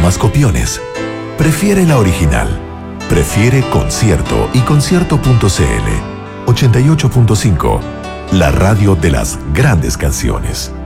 más copiones. Prefiere la original. Prefiere Concierto y Concierto.cl. 88.5. La radio de las grandes canciones.